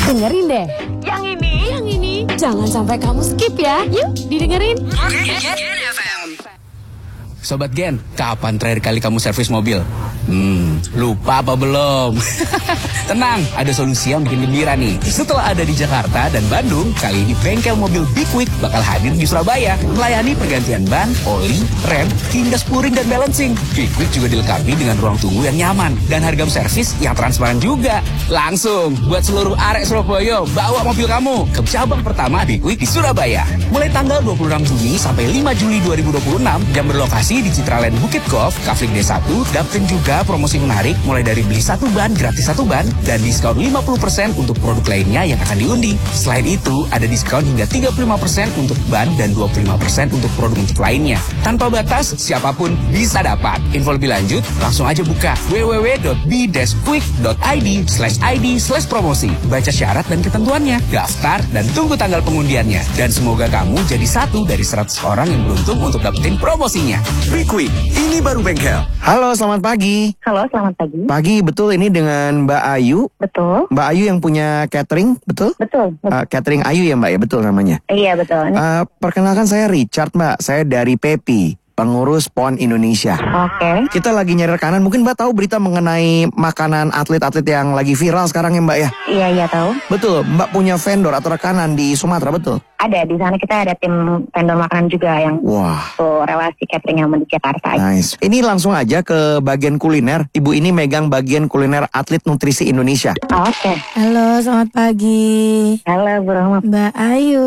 Dengerin deh. Yang ini. Jangan sampai kamu skip ya. Yuk, didengerin. Sobat Gen, kapan terakhir kali kamu servis mobil? Lupa apa belum? Tenang, ada solusi yang bikin gembira nih. Setelah ada di Jakarta dan Bandung, kali ini bengkel mobil Big Quick bakal hadir di Surabaya. Melayani pergantian ban, oli, rem, hingga spuring dan balancing. Big Quick juga dilengkapi dengan ruang tunggu yang nyaman dan harga servis yang transparan juga. Langsung, buat seluruh arek Surabaya, bawa mobil kamu ke cabang pertama Big Quick di Surabaya. Mulai tanggal 26 Juni sampai 5 Juli 2026 yang berlokasi di Citraland Bukit Golf, Kafling D1, dapatkan juga promosi menarik mulai dari beli satu ban gratis satu ban dan diskon 50% untuk produk lainnya yang akan diundi. Selain itu, ada diskon hingga 35% untuk ban dan 25% untuk produk untuk lainnya. Tanpa batas, siapapun bisa dapat. Info lebih lanjut, langsung aja buka www.b-quick.id/promosi. Baca syarat dan ketentuannya, daftar dan tunggu tanggal pengundiannya. Dan semoga kamu jadi satu dari 100 orang yang beruntung untuk dapetin promosinya. Big Quick, ini baru bengkel. Halo, selamat pagi. Halo, selamat pagi. Pagi, betul ini dengan Mbak Ayu? Betul. Mbak Ayu yang punya catering, betul? Betul. Catering Ayu ya Mbak ya, betul namanya? Iya, betul. Perkenalkan saya Richard Mbak, saya dari PEPI, pengurus PON Indonesia. Oke. Kita lagi nyari rekanan, mungkin Mbak tahu berita mengenai makanan atlet-atlet yang lagi viral sekarang ya Mbak ya? Iya, tahu. Betul, Mbak punya vendor atau rekanan di Sumatera, betul? Ada, di sana kita ada tim vendor makanan juga yang relasi catering yang di Jakarta. Nice. Ini langsung aja ke bagian kuliner. Ibu ini megang bagian kuliner atlet nutrisi Indonesia. Oke. Halo, selamat pagi. Halo, Bro. Mbak Ayu.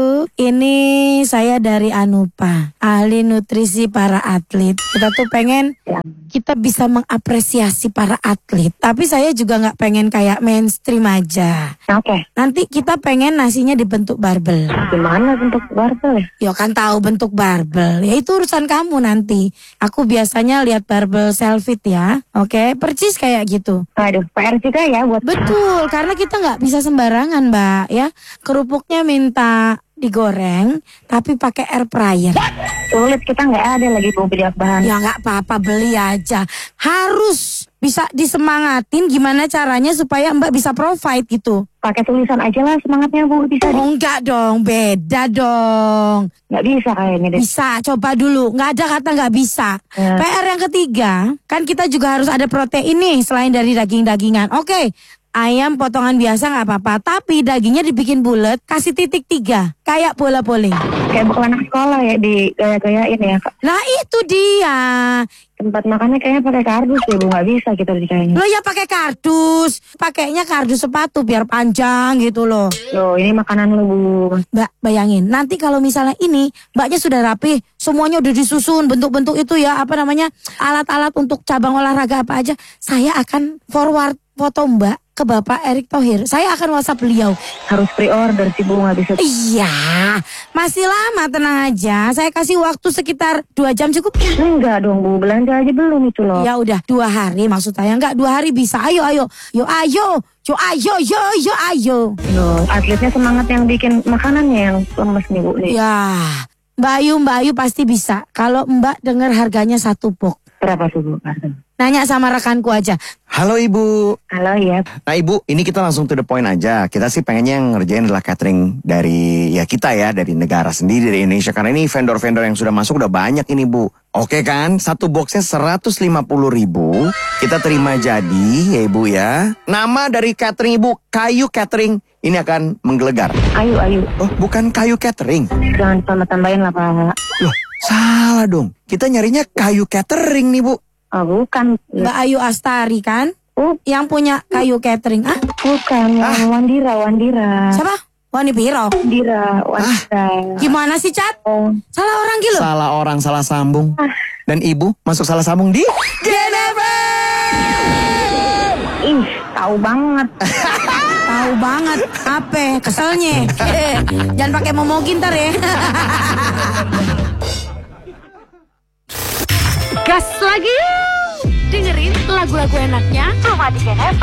Ini saya dari Anupa, ahli nutrisi para atlet. Kita tuh pengen kita bisa mengapresiasi para atlet. Tapi saya juga nggak pengen kayak mainstream aja. Oke. Nanti kita pengen nasinya dibentuk barbel. Gimana bentuk barbel ya? Ya kan tahu bentuk barbel. Ya itu urusan kamu nanti. Aku biasanya lihat barbel selfie ya. Oke, percis kayak gitu. Waduh, PR juga ya buat. Betul, karena kita nggak bisa sembarangan Mbak ya. Kerupuknya minta digoreng tapi pakai air fryer. Sulit, kita nggak ada lagi beli bahan. Ya nggak apa-apa, beli aja. Harus bisa disemangatin gimana caranya supaya Mbak bisa provide gitu. Pakai tulisan aja lah semangatnya Bu, bisa. Oh enggak dong, beda dong. Nggak bisa kayaknya deh. Bisa, coba dulu. Nggak ada kata nggak bisa. PR yang ketiga, kan kita juga harus ada protein nih selain dari daging-dagingan. Oke, ayam potongan biasa nggak apa-apa, tapi dagingnya dibikin bulat, kasih titik 3, kayak bola bowling. Kayak bukan anak sekolah ya, digaya-gayain ya. Nah itu dia. Tempat makannya kayaknya pakai kardus ya Bu, nggak bisa gitu kayaknya. Lo ya pakai kardus, pakainya kardus sepatu biar panjang gitu loh. Loh, ini makanan lo Bu. Mbak, bayangin, nanti kalau misalnya ini Mbaknya sudah rapi, semuanya udah disusun, bentuk-bentuk itu ya, apa namanya, alat-alat untuk cabang olahraga apa aja. Saya akan forward foto Mbak ke Bapak Erick Thohir. Saya akan WhatsApp beliau. Harus pre-order sih Bu, nggak bisa. Iya, masih lama, tenang aja. Saya kasih waktu sekitar 2 jam cukup. Enggak dong Bu, belanja aja belum itu loh. Ya udah 2 hari maksud saya. Enggak 2 hari bisa. Ayo. Loh, atletnya semangat yang bikin makanannya yang lemes nih Bu nih. Ya, Mbak Ayu pasti bisa. Kalau Mbak dengar harganya 1 box. Berapa tuh Bu? Nanya sama rekanku aja. Halo Ibu. Halo ya. Nah Ibu, ini kita langsung to the point aja. Kita sih pengennya yang ngerjain adalah catering dari kita ya, dari negara sendiri, dari Indonesia. Karena ini vendor-vendor yang sudah masuk udah banyak ini Bu. Oke kan, 1 boxnya 150.000. Kita terima jadi ya Ibu ya. Nama dari catering Ibu, Kayu Catering. Ini akan menggelegar. Ayu. Oh, bukan Kayu Catering. Jangan tambah-tambahin lah Pak. Loh, salah dong. Kita nyarinya Kayu Catering nih Bu. Oh bukan. Mbak Ayu Astari kan? Yang punya Kayu Catering. Ah? Bukan, yang Wandira. Siapa? Wani Piro. Wandira. Gimana sih Cat? Salah orang gitu. Salah orang, salah sambung. Dan Ibu masuk salah sambung di Jennifer. Ih, tahu banget. Tahu banget. Apa? Keselnya. Jangan pakai momogin ntar ya. Gas lagi yuk. Dengerin lagu-lagu enaknya cuma di Jennifer.